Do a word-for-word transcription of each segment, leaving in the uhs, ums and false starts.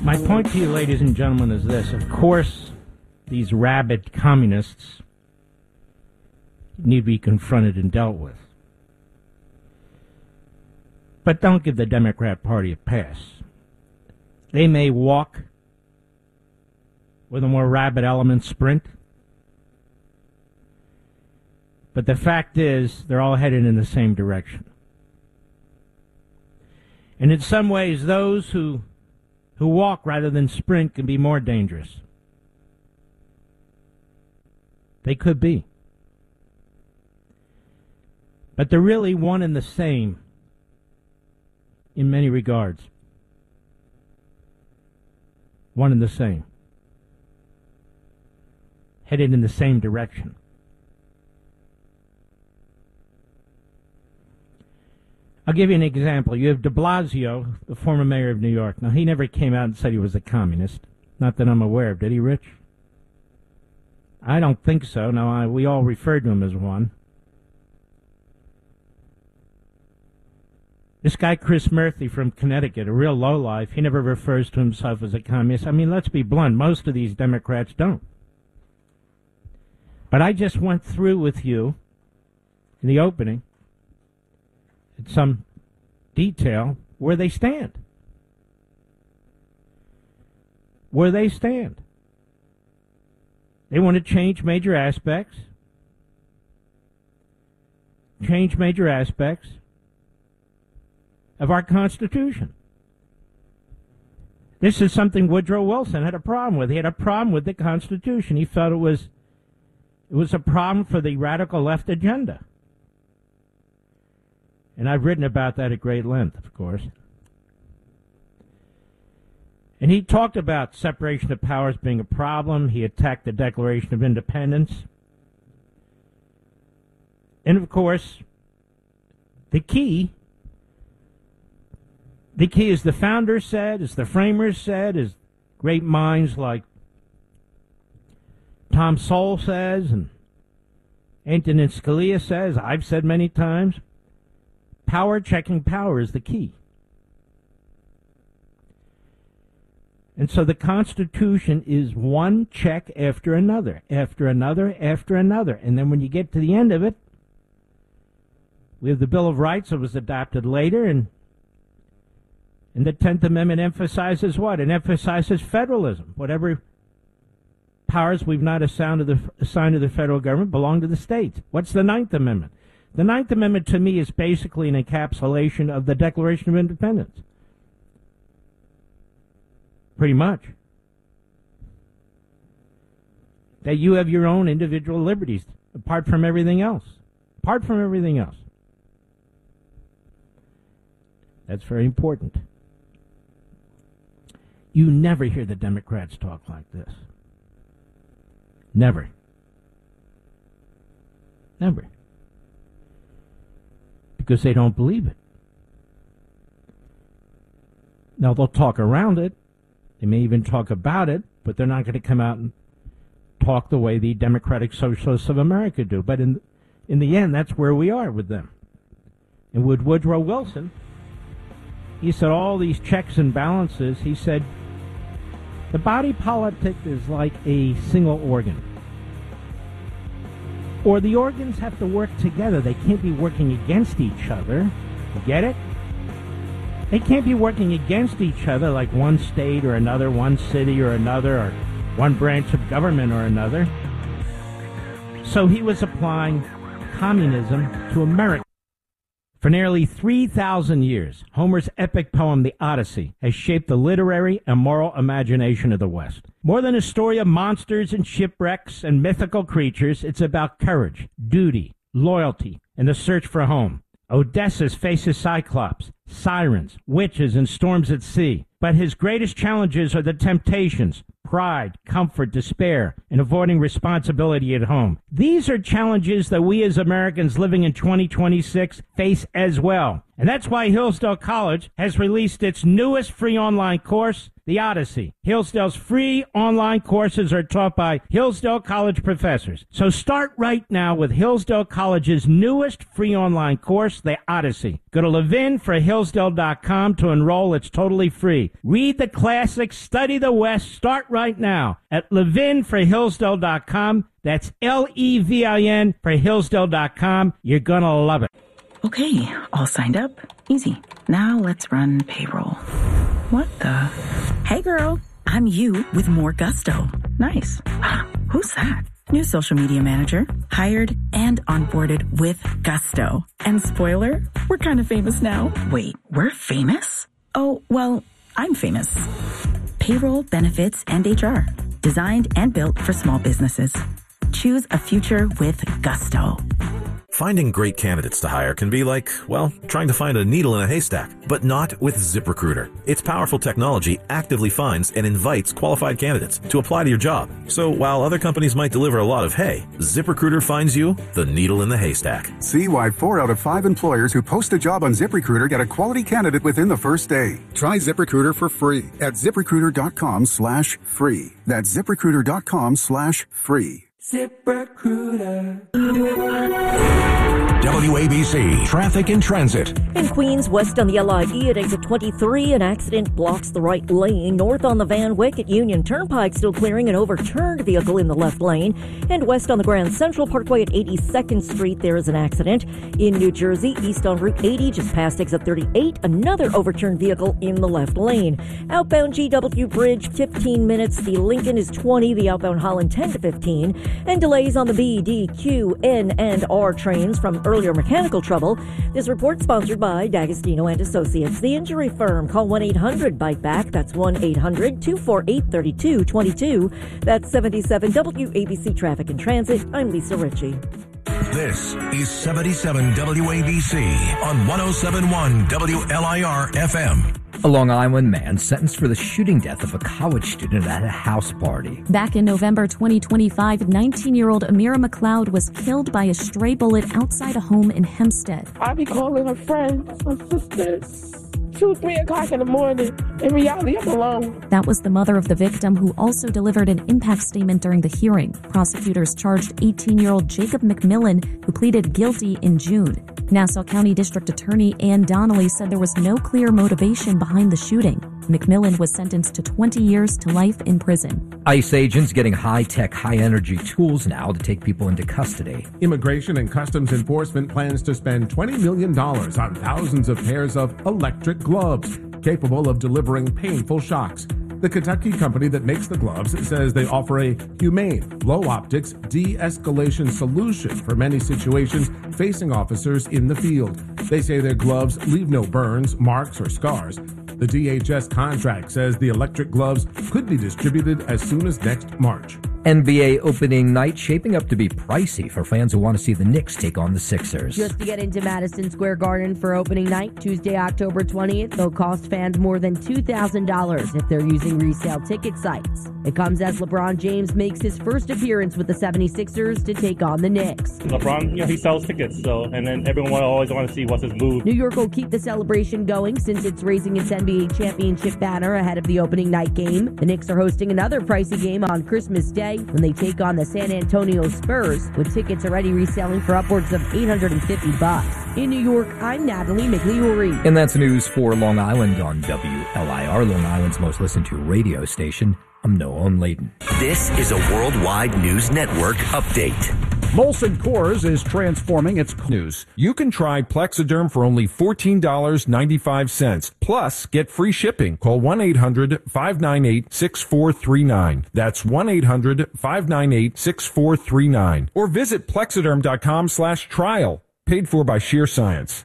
My point to you, ladies and gentlemen, is this. Of course, these rabid communists need to be confronted and dealt with. But don't give the Democrat Party a pass. They may walk where the more rabid elements sprint, but the fact is they're all headed in the same direction. And in some ways, those who who walk rather than sprint can be more dangerous. They could be. But they're really one and the same in many regards. One and the same. Headed in the same direction. I'll give you an example. You have de Blasio, the former mayor of New York. Now, he never came out and said he was a communist. Not that I'm aware of. Did he, Rich? I don't think so. No, I, we all referred to him as one. This guy, Chris Murphy from Connecticut, a real lowlife, he never refers to himself as a communist. I mean, let's be blunt. Most of these Democrats don't. But I just went through with you in the opening in some detail where they stand. Where they stand. They want to change major aspects. Change major aspects of our Constitution. This is something Woodrow Wilson had a problem with. He had a problem with the Constitution. He felt it was it was a problem for the radical left agenda. And I've written about that at great length, of course. And he talked about separation of powers being a problem. He attacked the Declaration of Independence. And, of course, the key, the key, as the founders said, as the framers said, as great minds like Tom Sowell says, and Antonin Scalia says, I've said many times, power checking power is the key. And so the Constitution is one check after another, after another, after another. And then when you get to the end of it, we have the Bill of Rights that was adopted later, and, and the tenth Amendment emphasizes what? It emphasizes federalism. Whatever powers we've not assigned to the, assigned to the federal government belong to the states. What's the ninth Amendment? The Ninth Amendment, to me, is basically an encapsulation of the Declaration of Independence. Pretty much. That you have your own individual liberties, apart from everything else. Apart from everything else. That's very important. You never hear the Democrats talk like this. Never. Never. Because they don't believe it. Now, they'll talk around it. They may even talk about it, but they're not going to come out and talk the way the Democratic Socialists of America do. But in in the end, that's where we are with them. And with Woodrow Wilson, he said all these checks and balances, he said, the body politic is like a single organ. Or the organs have to work together. They can't be working against each other. You get it? They can't be working against each other like one state or another, one city or another, or one branch of government or another. So he was applying communism to America. For nearly three thousand years, Homer's epic poem, The Odyssey, has shaped the literary and moral imagination of the West. More than a story of monsters and shipwrecks and mythical creatures, it's about courage, duty, loyalty, and the search for home. Odysseus faces Cyclops, sirens, witches, and storms at sea. But his greatest challenges are the temptations, pride, comfort, despair, and avoiding responsibility at home. These are challenges that we as Americans living in twenty twenty-six face as well. And that's why Hillsdale College has released its newest free online course, The Odyssey. Hillsdale's free online courses are taught by Hillsdale College professors. So start right now with Hillsdale College's newest free online course, The Odyssey. Go to levin for hillsdale dot com to enroll. It's totally free. Read the classics, study the West. Start right now at levin for hillsdale dot com. That's L E V I N for hillsdale dot com. You're going to love it. Okay, all signed up. Easy. Now let's run payroll. What the? Hey girl, I'm you with more gusto. Nice. Who's that? New social media manager. Hired and onboarded with gusto. And spoiler, we're kind of famous now. Wait, we're famous? Oh, well, I'm famous. Payroll, benefits, and H R. Designed and built for small businesses. Choose a future with gusto. Finding great candidates to hire can be like, well, trying to find a needle in a haystack, but not with ZipRecruiter. Its powerful technology actively finds and invites qualified candidates to apply to your job. So while other companies might deliver a lot of hay, ZipRecruiter finds you the needle in the haystack. See why four out of five employers who post a job on ZipRecruiter get a quality candidate within the first day. Try ZipRecruiter for free at ZipRecruiter.com slash free. That's ZipRecruiter.com slash free. ZipRecruiter. W A B C Traffic and Transit. In Queens, west on the L I E at exit twenty-three, an accident blocks the right lane. North on the Van Wyck at Union Turnpike, still clearing an overturned vehicle in the left lane. And west on the Grand Central Parkway at eighty-second Street, there is an accident. In New Jersey, east on Route eighty, just past exit thirty-eight, another overturned vehicle in the left lane. Outbound G W Bridge, fifteen minutes. The Lincoln is twenty, the outbound Holland ten to fifteen. And delays on the B, D, Q, N, and R trains from earlier mechanical trouble. This report sponsored by D'Agostino and Associates, the injury firm. Call one eight hundred bike back. That's one eight hundred two four eight three two two two. That's seventy-seven W A B C Traffic and Transit. I'm Lisa Ritchie. This is seventy-seven W A B C on one oh seven point one W L I R F M. A Long Island man sentenced for the shooting death of a college student at a house party. Back in November twenty twenty-five, nineteen-year-old Amira McLeod was killed by a stray bullet outside a home in Hempstead. I be calling her friends, her sisters, two, three o'clock in the morning. In reality, I'm alone. That was the mother of the victim, who also delivered an impact statement during the hearing. Prosecutors charged eighteen-year-old Jacob McMillan, who pleaded guilty in June. Nassau County District Attorney Ann Donnelly said there was no clear motivation behind the shooting. McMillan was sentenced to twenty years to life in prison. ICE agents getting high-tech, high-energy tools now to take people into custody. Immigration and Customs Enforcement plans to spend twenty million dollars on thousands of pairs of electric gloves capable of delivering painful shocks. The Kentucky company that makes the gloves says they offer a humane, low-optics de-escalation solution for many situations facing officers in the field. They say their gloves leave no burns, marks, or scars. The D H S contract says the electric gloves could be distributed as soon as next March. N B A opening night shaping up to be pricey for fans who want to see the Knicks take on the Sixers. Just to get into Madison Square Garden for opening night, Tuesday, October twentieth, they'll cost fans more than two thousand dollars if they're using resale ticket sites. It comes as LeBron James makes his first appearance with the seventy-sixers to take on the Knicks. LeBron, you know, he sells tickets, so and then everyone will always want to see what's his move. New York will keep the celebration going since it's raising its N B A championship banner ahead of the opening night game. The Knicks are hosting another pricey game on Christmas Day when they take on the San Antonio Spurs, with tickets already reselling for upwards of eight hundred fifty bucks. In New York, I'm Natalie McLeory. And that's news for Long Island on W L I R, Long Island's most listened to radio station. I'm Noam Layden. This is a Worldwide News Network update. Molson Coors is transforming its news. You can try Plexiderm for only fourteen dollars and ninety-five cents. Plus, get free shipping. Call one eight hundred five nine eight six four three nine. That's one eight hundred five nine eight six four three nine. Or visit plexiderm.com slash trial. Paid for by Sheer Science.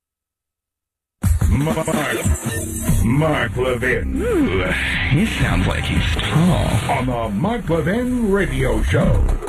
Mark, Mark Levin. Ooh, he sounds like he's tall. On the Mark Levin Radio Show.